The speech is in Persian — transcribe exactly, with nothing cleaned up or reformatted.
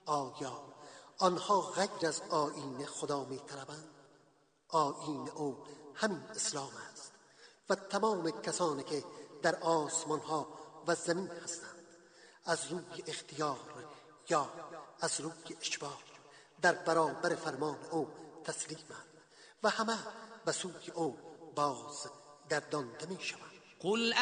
آیا آنها غیر از آیین خدا می طلبند؟ آیین او همین اسلام است و تمام کسانی که در آسمان ها و زمین هستند از روی اختیار یا از روی اجبار در برابر فرمان او تسلیمند و همه به سوی او باز گردانده می شوند. قل